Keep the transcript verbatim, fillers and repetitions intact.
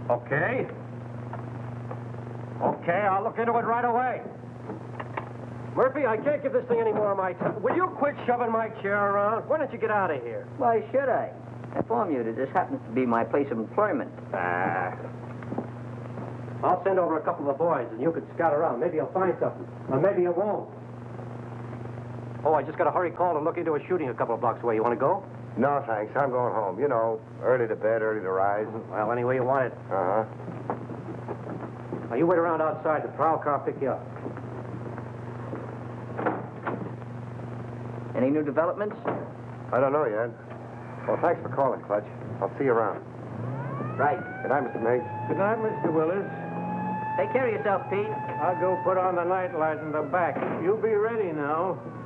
Okay. Okay, I'll look into it right away. Murphy, I can't give this thing any more of my time. Will you quit shoving my chair around? Why don't you get out of here? Why should I? I inform you that this happens to be my place of employment. Ah. I'll send over a couple of boys, and you can scout around. Maybe you'll find something. Or maybe you won't. Oh, I just got a hurry call to look into a shooting a couple of blocks away. You want to go? No, thanks. I'm going home. You know, early to bed, early to rise. Well, any way you want it. Uh-huh. Now, you wait around outside. The prowl car will pick you up. Any new developments? I don't know yet. Well, thanks for calling, Clutch. I'll see you around. Right. Good night, Mister Miggs. Good night, Mister Willis. Take care of yourself, Pete. I'll go put on the night light in the back. You be ready now.